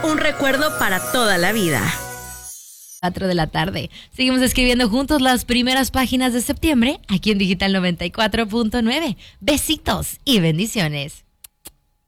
un recuerdo para toda la vida. 4 de la tarde. Seguimos escribiendo juntos las primeras páginas de septiembre aquí en Digital 94.9. Besitos y bendiciones.